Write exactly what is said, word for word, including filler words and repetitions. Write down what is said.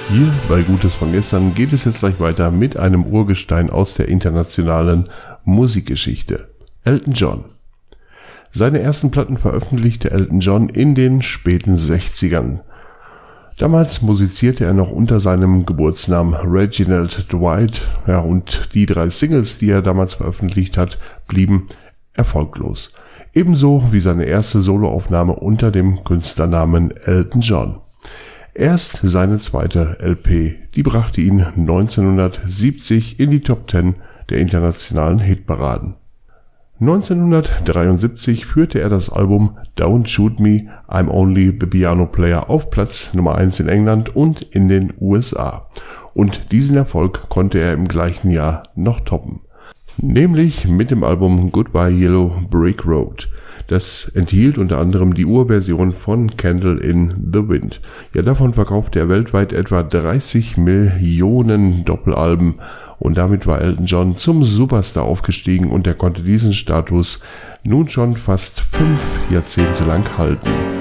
Hier bei Gutes von gestern geht es jetzt gleich weiter mit einem Urgestein aus der internationalen Musikgeschichte, Elton John. Seine ersten Platten veröffentlichte Elton John in den späten sechzigern. Damals musizierte er noch unter seinem Geburtsnamen Reginald Dwight, ja, und die drei Singles, die er damals veröffentlicht hat, blieben erfolglos. Ebenso wie seine erste Soloaufnahme unter dem Künstlernamen Elton John. Erst seine zweite L P, die brachte ihn neunzehnhundertsiebzig in die Top Ten der internationalen Hitparaden. neunzehnhundertdreiundsiebzig führte er das Album Don't Shoot Me, I'm Only the Piano Player auf Platz Nummer eins in England und in den U S A. Und diesen Erfolg konnte er im gleichen Jahr noch toppen. Nämlich mit dem Album Goodbye Yellow Brick Road. Das enthielt unter anderem die Urversion von Candle in the Wind. Ja, davon verkaufte er weltweit etwa dreißig Millionen Doppelalben und damit war Elton John zum Superstar aufgestiegen und er konnte diesen Status nun schon fast fünf Jahrzehnte lang halten.